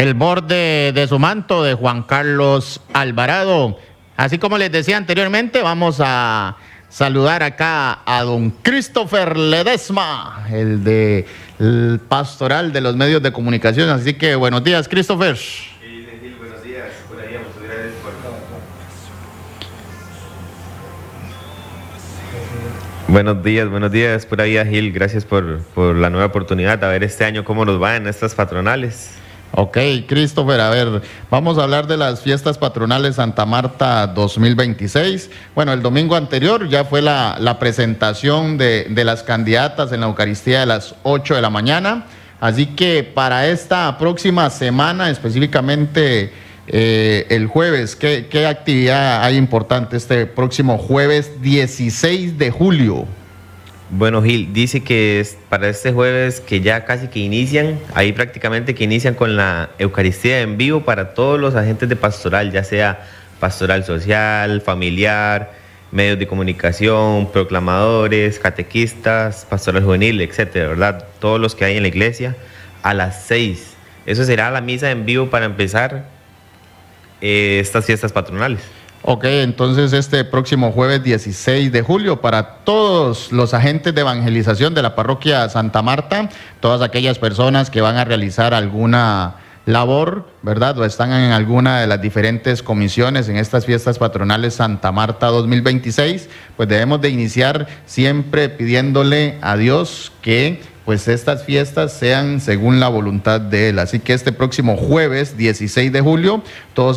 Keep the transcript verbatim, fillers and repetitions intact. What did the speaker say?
el borde de su manto de Juan Carlos Alvarado. Así como les decía anteriormente, vamos a saludar acá a don Christopher Ledesma, el de el pastoral de los medios de comunicación. Así que buenos días, Christopher. Sí, Gil, buenos días. Por ahí, muchas gracias por... Buenos días, buenos días, por ahí, Gil. Gracias por, por la nueva oportunidad. A ver este año cómo nos va en estas patronales. Ok, Christopher, a ver, vamos a hablar de las fiestas patronales Santa Marta dos mil veintiséis. Bueno, el domingo anterior ya fue la, la presentación de, de las candidatas en la Eucaristía de las ocho de la mañana. Así que para esta próxima semana, específicamente eh, el jueves, ¿qué, ¿qué actividad hay importante este próximo jueves dieciséis de julio? Bueno, Gil, dice que es para este jueves que ya casi que inician, ahí prácticamente que inician con la Eucaristía en vivo para todos los agentes de pastoral, ya sea pastoral social, familiar, medios de comunicación, proclamadores, catequistas, pastoral juvenil, etcétera, ¿verdad? Todos los que hay en la iglesia a las seis. Eso será la misa en vivo para empezar eh, estas fiestas patronales. Ok, entonces este próximo jueves dieciséis de julio para todos los agentes de evangelización de la parroquia Santa Marta, todas aquellas personas que van a realizar alguna labor, ¿verdad? O están en alguna de las diferentes comisiones en estas fiestas patronales Santa Marta dos mil veintiséis, pues debemos de iniciar siempre pidiéndole a Dios que pues estas fiestas sean según la voluntad de Él. Así que este próximo jueves dieciséis de julio, todos